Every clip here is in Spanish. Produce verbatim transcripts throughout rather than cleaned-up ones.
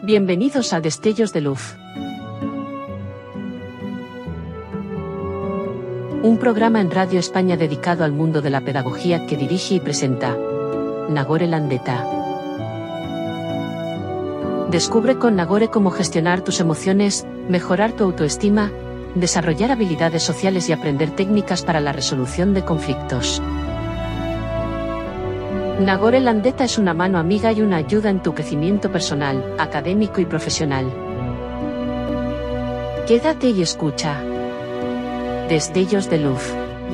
Bienvenidos a Destellos de Luz. Un programa en Radio España dedicado al mundo de la pedagogía que dirige y presenta Nagore Landeta. Descubre con Nagore cómo gestionar tus emociones, mejorar tu autoestima, desarrollar habilidades sociales y aprender técnicas para la resolución de conflictos. Nagore Landeta es una mano amiga y una ayuda en tu crecimiento personal, académico y profesional. Quédate y escucha. Destellos de Luz.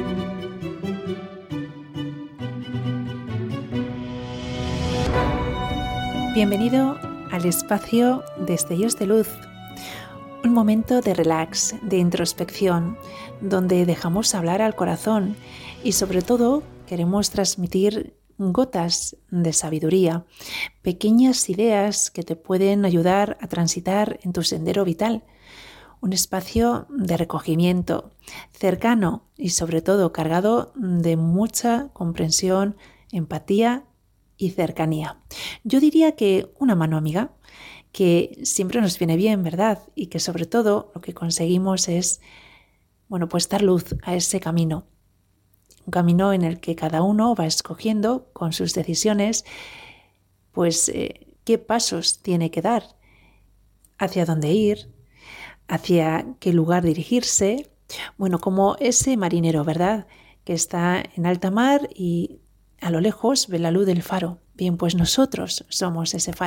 Bienvenido al espacio Destellos de Luz. Un momento de relax, de introspección, donde dejamos hablar al corazón y sobre todo queremos transmitir gotas de sabiduría, pequeñas ideas que te pueden ayudar a transitar en tu sendero vital. Un espacio de recogimiento, cercano y sobre todo cargado de mucha comprensión, empatía y cercanía. Yo diría que una mano amiga, que siempre nos viene bien, ¿verdad? Y que sobre todo lo que conseguimos es, bueno, pues dar luz a ese camino. Un camino en el que cada uno va escogiendo con sus decisiones, pues, eh, qué pasos tiene que dar, hacia dónde ir, hacia qué lugar dirigirse. Bueno, como ese marinero, ¿verdad?, que está en alta mar y a lo lejos ve la luz del faro. Bien, pues nosotros somos ese faro.